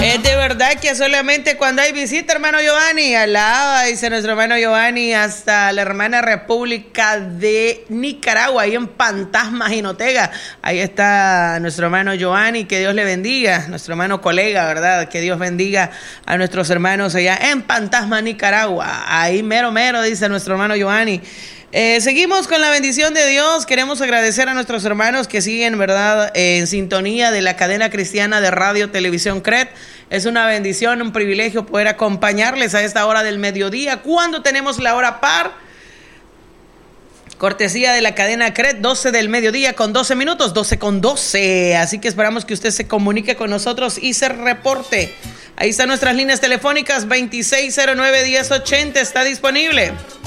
Es de verdad que solamente cuando hay visita, hermano Giovanni, alaba, dice nuestro hermano Giovanni, hasta la hermana República de Nicaragua, ahí en Pantasma, Jinotega. Ahí está nuestro hermano Giovanni, que Dios le bendiga, nuestro hermano colega, ¿verdad? Que Dios bendiga a nuestros hermanos allá en Pantasma, Nicaragua. Ahí mero, dice nuestro hermano Giovanni. Seguimos con la bendición de Dios. Queremos agradecer a nuestros hermanos que siguen, ¿verdad?, en sintonía de la cadena cristiana de Radio Televisión CRED. Es una bendición, un privilegio poder acompañarles a esta hora del mediodía, cuando tenemos la hora par. Cortesía de la cadena CRED, 12 del mediodía con 12 minutos, 12:12. Así que esperamos que usted se comunique con nosotros y se reporte. Ahí están nuestras líneas telefónicas, 2609-1080, está disponible.